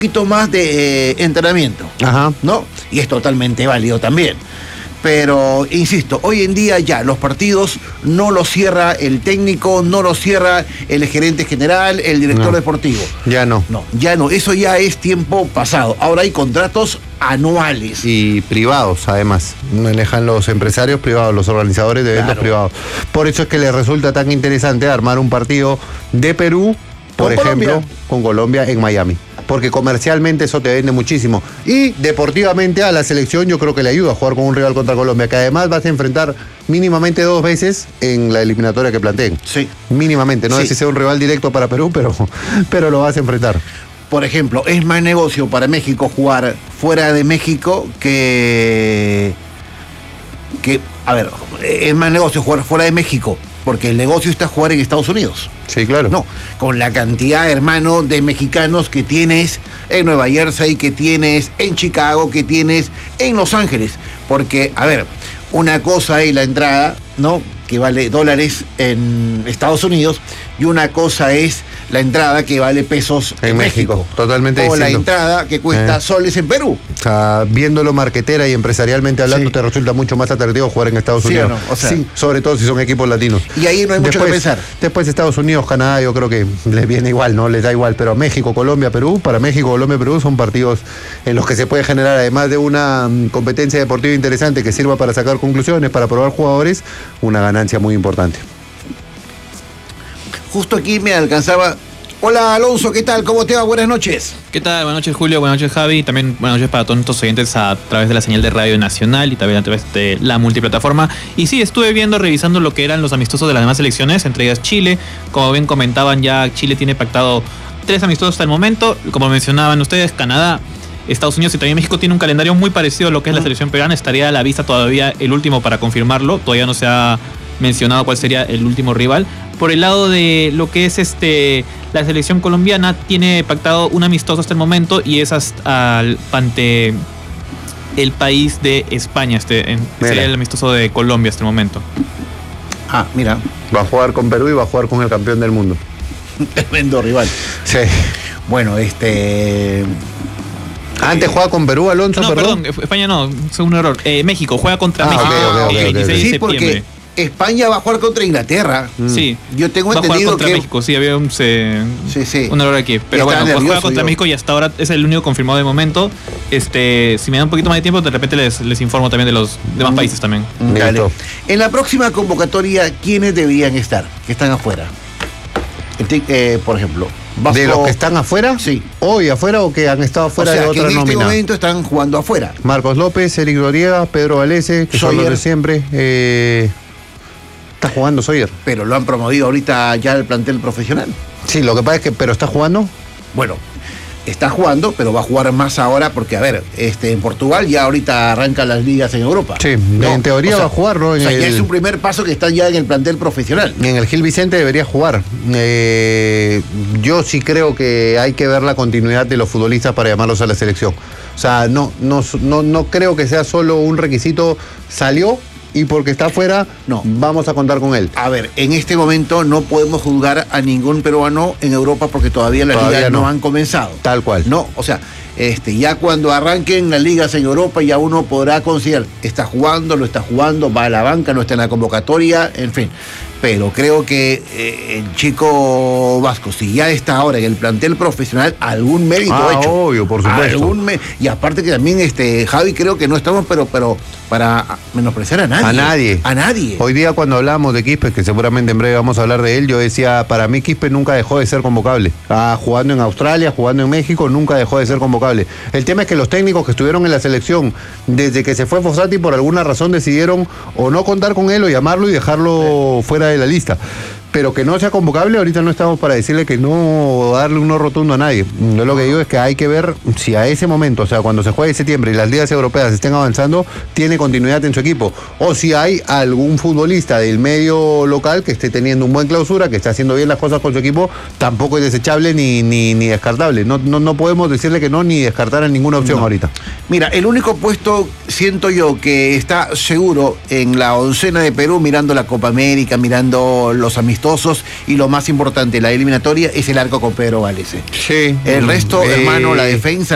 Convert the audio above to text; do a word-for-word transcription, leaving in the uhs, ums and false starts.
poquito más de eh, entrenamiento, Ajá. ¿no? Y es totalmente válido también. Pero, insisto, hoy en día ya los partidos no los cierra el técnico, no los cierra el gerente general, el director No. deportivo. Ya no. No, ya no, eso ya es tiempo pasado. Ahora hay contratos anuales. Y privados, además. Manejan los empresarios privados, los organizadores de eventos Claro. privados. Por eso es que les resulta tan interesante armar un partido de Perú, por Con ejemplo, Colombia. con Colombia en Miami. Porque comercialmente eso te vende muchísimo. Y deportivamente a la selección yo creo que le ayuda a jugar con un rival contra Colombia, que además vas a enfrentar mínimamente dos veces en la eliminatoria que planteen. Sí. Mínimamente, no Sí. sé si sea un rival directo para Perú, pero, pero lo vas a enfrentar. Por ejemplo, es más negocio para México jugar fuera de México que... que, a ver, es más negocio jugar fuera de México, porque el negocio está jugar en Estados Unidos. Sí, claro. No, con la cantidad, hermano, de mexicanos que tienes en Nueva Jersey, que tienes en Chicago, que tienes en Los Ángeles. Porque, a ver, una cosa es la entrada, ¿no?, que vale dólares en Estados Unidos, y una cosa es la entrada que vale pesos en, En México, México. totalmente O la distinto. entrada que cuesta Eh. soles en Perú. O sea, viéndolo marquetera y empresarialmente hablando, Sí. te resulta mucho más atractivo jugar en Estados ¿Sí o Unidos. no? O sea- sí, sobre todo si son equipos latinos. Y ahí no hay mucho que pensar. Después Estados Unidos, Canadá, yo creo que les viene igual, ¿no? Les da igual. Pero México, Colombia, Perú, para México, Colombia, Perú son partidos en los que se puede generar, además de una mm, competencia deportiva interesante que sirva para sacar conclusiones, para probar jugadores, una ganancia muy importante. Justo aquí me alcanzaba. Hola Alonso, ¿qué tal? ¿Cómo te va? Buenas noches. ¿Qué tal? Buenas noches, Julio. Buenas noches, Javi. También buenas noches para todos nuestros oyentes a través de la señal de Radio Nacional y también a través de la multiplataforma. Y sí, estuve viendo, revisando lo que eran los amistosos de las demás selecciones, entre ellas Chile. Como bien comentaban, ya Chile tiene pactado tres amistosos hasta el momento. Como mencionaban ustedes, Canadá, Estados Unidos y también México tiene un calendario muy parecido a lo que es la selección peruana. Estaría a la vista todavía el último para confirmarlo. Todavía no se ha mencionado cuál sería el último rival. Por el lado de lo que es este la selección colombiana, tiene pactado un amistoso hasta el momento y es hasta, al- ante el país de España. Este en- Mira. sería el amistoso de Colombia hasta el momento. Ah, mira, Va a jugar con Perú y va a jugar con el campeón del mundo. tremendo rival. Sí. Bueno, este... Antes jugaba con Perú, Alonso, No, perdón. perdón, España no, es un error. Eh, México juega contra Ah, México ok, ok, el ok, ok. veintiséis Sí, de porque septiembre. España va a jugar contra Inglaterra. Sí. Yo tengo va a jugar entendido contra que... México, sí, había un, se- Sí, sí. un error aquí. Pero estaba bueno, pues nervioso juega contra yo. México y hasta ahora es el único confirmado de momento. Este, si me da un poquito más de tiempo, de repente les, les informo también de los demás países también. Dale. Listo. En la próxima convocatoria, ¿quiénes deberían estar? Que están afuera. El tic- eh, por ejemplo, Vasco... ¿De los que están afuera? Sí. ¿Hoy afuera o que han estado O afuera sea, de que otra en este nómina? momento están jugando afuera. Marcos López, Eric Noriega, Pedro Valese, que son los Sawyer. de siempre. Eh, está jugando Sawyer. Pero lo han promovido ahorita ya el plantel profesional. Sí, lo que pasa es que, pero está jugando. Bueno, está jugando, pero va a jugar más ahora porque, a ver, este, en Portugal ya ahorita arrancan las ligas en Europa. Sí, No, en teoría o sea, va a jugar, ¿no? En o sea, ya el- es un primer paso que está ya en el plantel profesional. En el Gil Vicente debería jugar. Eh, yo sí creo que hay que ver la continuidad de los futbolistas para llamarlos a la selección. O sea, no, no, no, no creo que sea solo un requisito. Salió y porque está afuera, No. vamos a contar con él. A ver, en este momento no podemos juzgar a ningún peruano en Europa porque todavía las Todavía ligas no. no. han comenzado. Tal cual. No, o sea, este, ya cuando arranquen las ligas en Europa ya uno podrá considerar, está jugando, no está jugando, va a la banca, no está en la convocatoria, en fin. Pero creo que eh, el chico Vasco, si ya está ahora en el plantel profesional, algún mérito Ah, ha hecho. obvio, por supuesto. Algún me- y aparte que también, este, Javi, creo que no estamos, pero, pero para menospreciar a nadie. A nadie. A nadie. Hoy día cuando hablamos de Quispe, que seguramente en breve vamos a hablar de él, yo decía, para mí Quispe nunca dejó de ser convocable. Ah, jugando en Australia, jugando en México, nunca dejó de ser convocable. El tema es que los técnicos que estuvieron en la selección, desde que se fue Fossati, por alguna razón decidieron o no contar con él o llamarlo y dejarlo fuera de la lista. Pero que no sea convocable, ahorita no estamos para decirle que no, o darle un no rotundo a nadie. Yo lo que digo es que hay que ver si a ese momento, o sea, cuando se juegue en septiembre y las ligas europeas estén avanzando, tiene continuidad en su equipo. O si hay algún futbolista del medio local que esté teniendo un buen clausura, que esté haciendo bien las cosas con su equipo, tampoco es desechable ni, ni, ni descartable. No, no, no podemos decirle que no ni descartar en ninguna opción No. ahorita. Mira, el único puesto, siento yo, que está seguro en la oncena de Perú, mirando la Copa América, mirando los amistosos amistosos y lo más importante, la eliminatoria, es el arco con Pedro Vales. Sí. El resto, Eh, hermano, la defensa.